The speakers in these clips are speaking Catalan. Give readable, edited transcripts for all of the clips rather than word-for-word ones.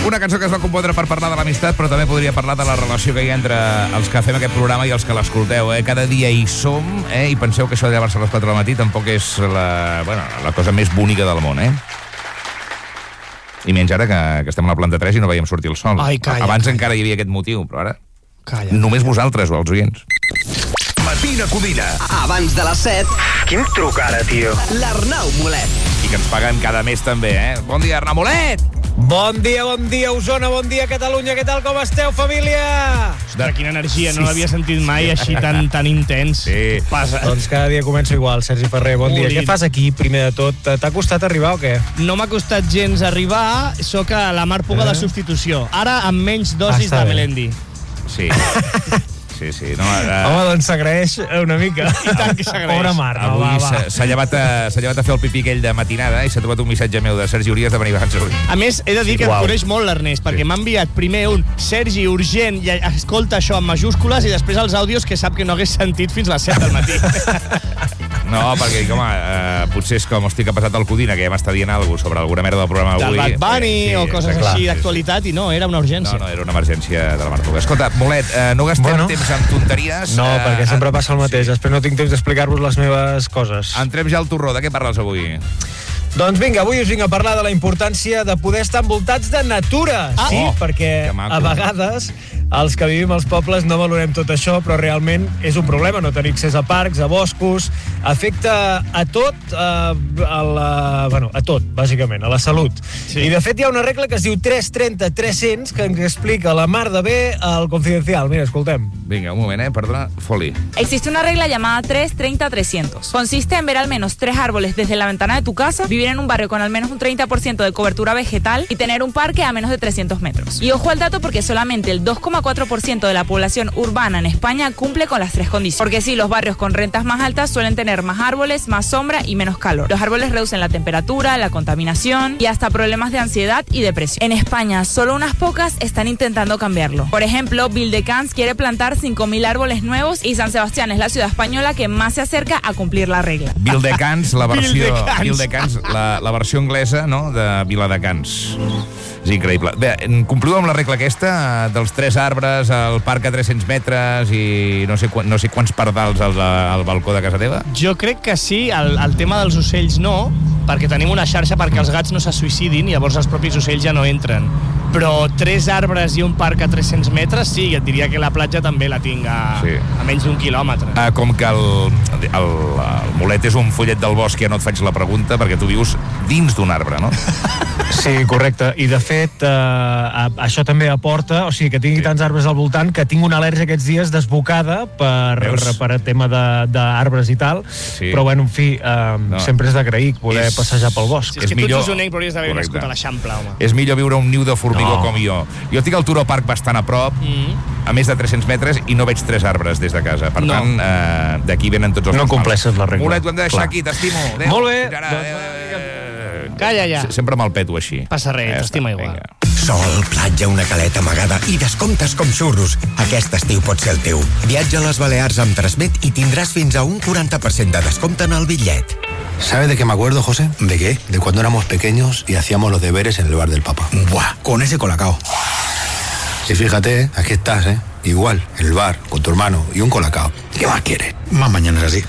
Una cançó que es va compondre per parlar de l'amistat, però també podria parlar de la relació que hi ha entre els que fem aquest programa i els que l'escolteu. Cada dia hi som, i penseu que això de llevar-se a les 4 del matí tampoc és la cosa més bonica del món, I menys ara que estem a la planta 3 i no veiem sortir el sol. Ai, calla. Abans encara hi havia aquest motiu, però ara... Calla. Només vosaltres, o els oients. Matina Codina. Abans de les 7. Qui em truca ara, tio? L'Arnau Molet. I que ens paguen cada mes també, Bon dia, Arnau Molet! Bon dia, Osona, bon dia, Catalunya. Què tal, com esteu, família? Ostres, quina energia, no l'havia sentit mai així tan intens. Sí. Passa. Doncs cada dia començo igual, Sergi Ferrer, bon dia. Què fas aquí, primer de tot? T'ha costat arribar o què? No m'ha costat gens arribar, sóc a la Mar Puga de substitució. Ara amb menys dosis de Melendi. Sí. Sí. No, Home, doncs s'agraeix una mica. I tant que s'agraeix. Pobra Mar, avui s'ha llevat a fer el pipí aquell de matinada i s'ha trobat un missatge meu de Sergi, hauries de venir abans avui. A més, he de dir que em coneix molt l'Ernest, perquè m'ha enviat primer un Sergi urgent i escolta això en majúscules i després els àudios que sap que no hagués sentit fins a les 7 del matí. No, perquè dic, home, potser és com estic passat al Codina, que ja m'està dient alguna cosa sobre alguna merda del programa Del avui. Bad Bunny o coses així d'actualitat, i no, era una urgència. No, era una emergència de la Mar Puga. Escolta, Molet, no gastem temps en tonteries. No, perquè sempre passa el mateix. Després no tinc temps d'explicar-vos les meves coses. Entrem ja al torró. De què parles avui? Doncs vinga, avui us vinc a parlar de la importància de poder estar envoltats de natura. Sí, perquè a vegades els que vivim als pobles no valorem tot això, però realment és un problema no tenir accés a parcs, a boscos, afecta a tot, a tot, bàsicament, a la salut. Sí. I de fet hi ha una regla que es diu 330-300 que explica la mar de bé al Confidencial. Mira, escoltem. Vinga, un moment, perdona, Foli. Existe una regla llamada 330-300. Consiste en ver al menos 3 árboles desde la ventana de tu casa, vivir en un barrio con al menos un 30% de cobertura vegetal y tener un parque a menos de 300 metros. Y ojo al dato porque solamente el 2,4% de la población urbana en España cumple con las 3 condiciones. Porque sí, los barrios con rentas más altas suelen tener más árboles, más sombra y menos calor. Los árboles reducen la temperatura, la contaminación y hasta problemas de ansiedad y depresión. En España, solo unas pocas están intentando cambiarlo. Por ejemplo, Viladecans quiere plantar 5.000 árboles nuevos y San Sebastián es la ciudad española que más se acerca a cumplir la regla. Viladecans, la versió anglesa, no?, de Viladecans. És increïble. Bé, compliu amb la regla aquesta dels 3 arbres, el parc a 300 metres i no sé quants pardals al balcó de casa teva? Jo crec que sí, el tema dels ocells no, perquè tenim una xarxa perquè els gats no se suïcidin i llavors els propis ocells ja no entren. Però 3 arbres i un parc a 300 metres, sí, et diria que la platja també la tinc a menys d'1 quilòmetre. Com que el Molet és un follet del bosc, ja no et faig la pregunta, perquè tu vius dins d'un arbre, no? Sí, correcte. I, de fet, això també aporta, o sigui, que tingui tants arbres al voltant, que tinc una al·lèrgia aquests dies desbocada per tema d'arbres i tal. Sí. Però, bueno, en fi, sempre és d'agrair poder passejar pel bosc. Si és que tu ets usonenc, però hauries d'haver nascut a l'Eixample, home. És millor viure un niu de formigó com jo. Jo tinc el Turó Park bastant a prop, a més de 300 metres, i no veig 3 arbres des de casa. Per tant, d'aquí venen tots els... No compleixes la regla. Molet, ho hem de deixar aquí, t'estimo. Molt bé. Calla ja. Sempre me'l peto així. Passa res, t'estima igual. Sol, platja, una caleta amagada i descomptes com xurros. Aquest estiu pot ser el teu. Viatja a les Balears amb Transmet i tindràs fins a un 40% de descompte en el bitllet. ¿Sabe de qué me acuerdo, José? ¿De qué? De cuando éramos pequeños y hacíamos los deberes en el bar del Papa. ¡Buah! Con ese colacao. Y fíjate, aquí estás, ¿eh? Igual, en el bar, con tu hermano y un colacao. ¿Qué más quieres? Más mañanas así.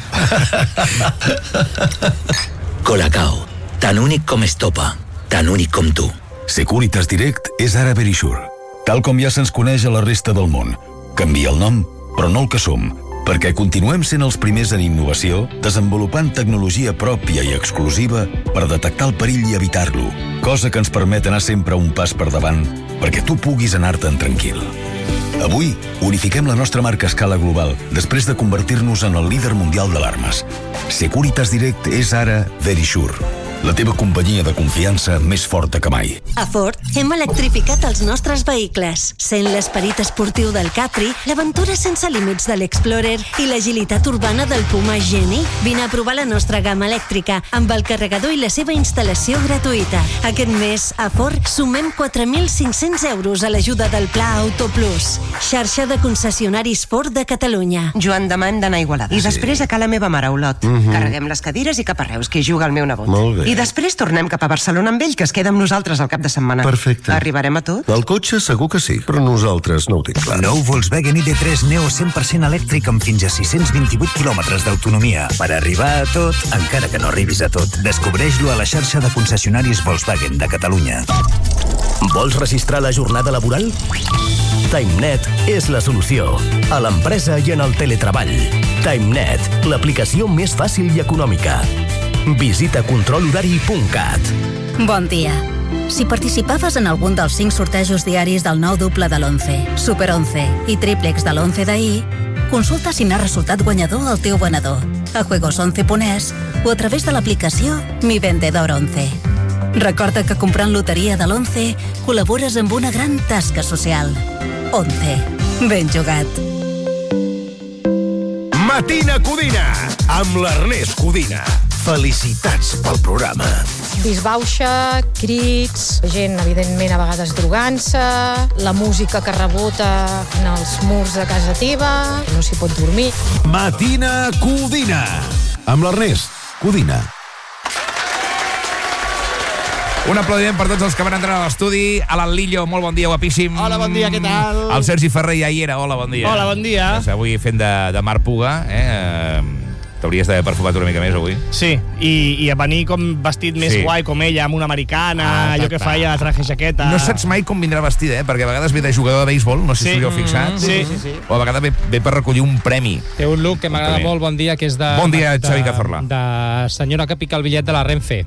Colacao. Tan únic com Estopa. Tan únic com tu. Securitas Direct és ara Verisure. Tal com ja se'ns coneix a la resta del món. Canvia el nom, però no el que som, perquè continuem sent els primers en innovació, desenvolupant tecnologia pròpia i exclusiva per detectar el perill i evitar-lo, cosa que ens permet anar sempre un pas per davant perquè tu puguis anar-te'n tranquil. Avui, unifiquem la nostra marca a escala global després de convertir-nos en el líder mundial d'alarmes. Securitas Direct és ara Verisure, la teva companyia de confiança més forta que mai. A Ford hem electrificat els nostres vehicles, sent l'esperit esportiu del Capri, l'aventura sense límits de l'Explorer i l'agilitat urbana del Puma Geni. Vine a provar la nostra gamma elèctrica amb el carregador i la seva instal·lació gratuïta. Aquest mes, a Ford, sumem 4.500 euros a l'ajuda del Pla Auto Plus, xarxa de concessionaris Ford de Catalunya. Joan, demà hem d'anar a Igualada. I després a ca la meva mare, a Olot. Carreguem les cadires i cap a Reus, que hi juga el meu nebot. Molt bé. I després tornem cap a Barcelona amb ell, que es queda amb nosaltres al cap de setmana. Perfecte. Arribarem a tot? Del cotxe segur que sí, però nosaltres no ho tinc clar. Nou Volkswagen ID3 Neo 100% elèctric amb fins a 628 quilòmetres d'autonomia. Per arribar a tot, encara que no arribis a tot. Descobreix-lo a la xarxa de concessionaris Volkswagen de Catalunya. Vols registrar la jornada laboral? TimeNet és la solució. A l'empresa i en el teletreball. TimeNet, l'aplicació més fàcil i econòmica. Visita controlhorari.cat. Bon dia. Si participaves en algun dels 5 sortejos diaris del nou doble de l'11, Super 11 i triplex de l'11 d'ahir, consulta si n'ha resultat guanyador el teu venedor a juegos11.es o a través de l'aplicació Mi Vendedor 11. Recorda que comprant loteria de l'11 col·labores amb una gran tasca social. 11. Ben jugat. Matina Codina, amb l'Ernest Codina. Felicitats pel programa. Disbauxa, crits, gent, evidentment, a vegades drogant-se, la música que rebota en els murs de casa teva, no s'hi pot dormir. Matina Codina, amb l'Ernest Codina. Un aplaudiment per tots els que van entrar a l'estudi. Alan Lillo, molt bon dia, guapíssim. Hola, bon dia, què tal? El Sergi Ferrer ja hi era, hola, bon dia. Hola, bon dia. Avui fent de Marc Puga, t'hauries d'haver perfumat una mica més avui. Sí, i a venir com vestit més guai com ella, amb una americana, allò que faia, traje jaqueta... No saps mai com vindrà vestida, perquè a vegades ve de jugador de béisbol, no sé si us heu fixat. Sí. O a vegades ve per recollir un premi. Té un look que m'agrada molt, bon dia, que és de... Bon dia, Xavi Cazorla. De senyora que pica el bitllet de la Renfe.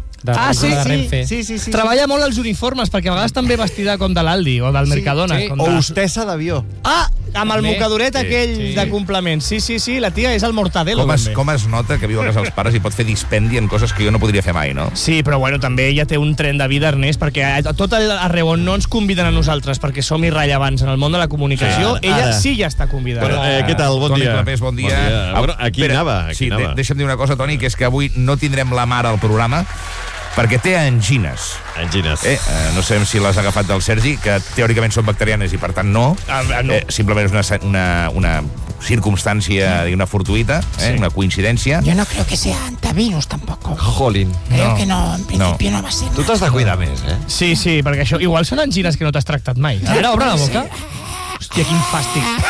Sí. Treballa molt els uniformes, perquè a vegades també vestida com de l'Aldi o del Mercadona. O hostessa d'avió. Amb el mocadoret aquell de complement. Sí, la tia és el Mortadelo. Com es nota que viu a casa dels pares i pot fer dispendi en coses que jo no podria fer mai, no? Sí, però bueno, també ella té un tren de vida, Ernest, perquè a tot arreu on no ens conviden a nosaltres perquè som irrellevants en el món de la comunicació, ella sí ja està convidada. Bueno, què tal? Bon Toni dia. Clapés, bon dia. Bueno, aquí anava. Deixa'm dir una cosa, Toni, que és que avui no tindrem la mare al programa perquè té angines. Angines. No sabem si l'has agafat del Sergi, que teòricament són bacterianes i per tant no. Simplement és una circunstància, una fortuita, una coincidència. Yo no creo que sea antivirus tampoco. Jolín. Creo que no, en principio no va a ser. Tu t'has de cuidar més, Sí, perquè això igual són angines que no t'has tractat mai. A veure, obre la boca. Hòstia, quin fàstic.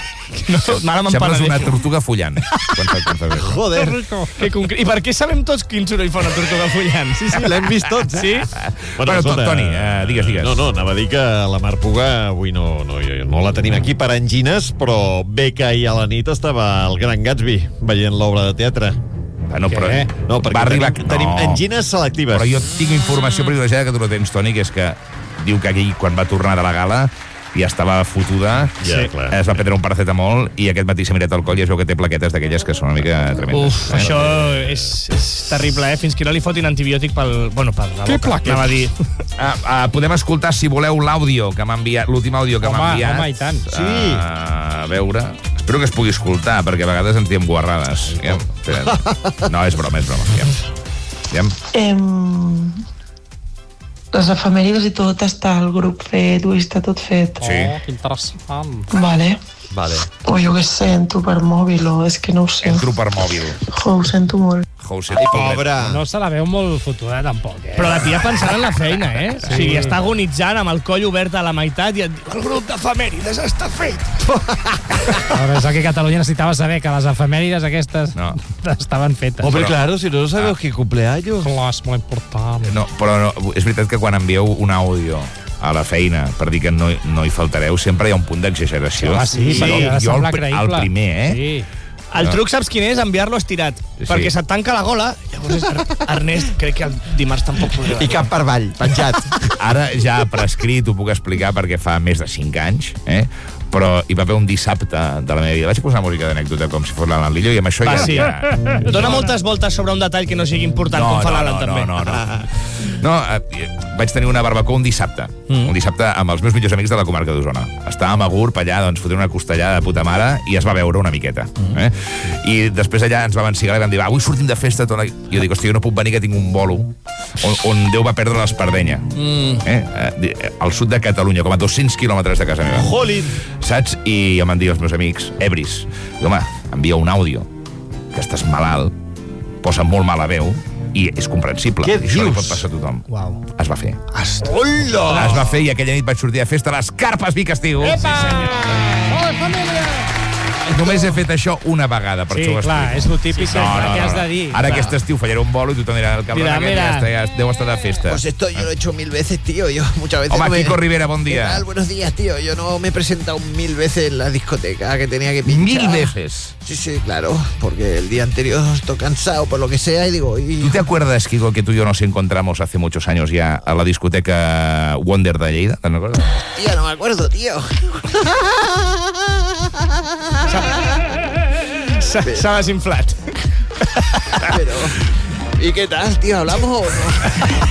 Sembles una tortuga follant. Joder. I per què sabem tots quin soroll fa una tortuga follant? Sí, l'hem vist tots. Sí? Bueno, Toni, digues. No, anava a dir que la Mar Puga avui no la tenim aquí per angines, però bé que ahir a la nit estava el Gran Gatsby veient l'obra de teatre. Perquè va arribar... Tenim angines selectives. Però jo tinc informació privilegiada que tu no tens, Toni, que és que diu que aquell, quan va tornar de la gala, ja estava fotuda, es va prendre un paracetamol i aquest matí s'ha mirat al coll i es veu que té plaquetes d'aquelles que són una mica tremendes. Això és terrible, fins que no li fotin antibiòtic per la boca. Què plaquetes? Podem escoltar, si voleu, l'àudio que m'ha enviat, l'últim àudio que m'ha enviat. Home, i tant. A veure... Espero que es pugui escoltar, perquè a vegades ens diem guarrades. No, és broma. Les efemèrides i tot està el grup fet, ho està tot fet. Sí. Que interessant. Vale. O jo què sé, entro per mòbil, o és que no ho sé. Entro per mòbil. Ho sento molt. Pobre. No se la veu molt fotuda, tampoc, Però la tia pensant en la feina, O sigui, està agonitzant amb el coll obert a la meitat i el grup d'efemèrides està fet. Però és que Catalunya necessitava saber que les efemèrides aquestes estaven fetes. Hombre, claro, si no sabeu quin cumpleaños. Clar, és molt important. No, però és veritat que quan envieu un àudio a la feina per dir que no hi faltareu, sempre hi ha un punt d'exageració. Sí, perquè sembla creïble. El primer, Sí. El truc saps quin és? Enviar-lo estirat. Perquè se't tanca la gola. Llavors, Ernest, crec que el dimarts tampoc podrà. I cap per avall, penjat. Ara ja prescrit, ho puc explicar perquè fa més de 5 anys, però hi va haver un dissabte de la meva vida. Vaig posar música d'anècdota com si fos l'Alan Lillo i amb això Dona moltes voltes sobre un detall que no sigui important com fa l'Alan també. No, vaig tenir una barbacoa un dissabte. Un dissabte amb els meus millors amics de la comarca d'Osona. Estàvem a Gurb allà, fotent una costellada de puta mare i es va veure una miqueta. I després allà ens vam ensigar i vam dir, avui sortim de festa. I jo dic, hòstia, jo no puc venir que tinc un bolo on Déu va perdre l'Espardenya. Al sud de Catalunya, com a 200 quilòmetres de casa meva. Jolín! Saps? I em van dir els meus amics, ebris, home, envia un àudio, que estàs malalt, posa molt mala veu, I és comprensible. Què Això li dius? pot passar a tothom. Uau. Es va fer. Hola! Es va fer i aquella nit vaig sortir a festa a les Carpes Vic Estiu. Epa! Oh, família! Només he fet això una vegada, per Sí, això ho clar, explico. és lo típic que has de dir. Ara Clar. aquest estiu fallaré un bolo i tothom dirà el cabrón aquest ja deu estar de festa. Pues esto yo lo he hecho 1000 veces, tío. Yo muchas veces. Home, Kiko Rivera, bon ¿Qué dia. tal? Buenos días, tío. Yo no me he presentado 1000 veces en la discoteca que tenía que pinchar. 1000 veces. Sí, claro. Porque el día anterior estoy cansado por lo que sea y digo. ¿Tú te acuerdas, Kiko, que tú y yo nos encontramos hace muchos años ya a la discoteca Wonder de Lleida? ¿Te acuerdas? Tío, no me acuerdo, tío. S'ha desinflat. Pero. ¿Y qué tal, tío? ¿Hablamos o no?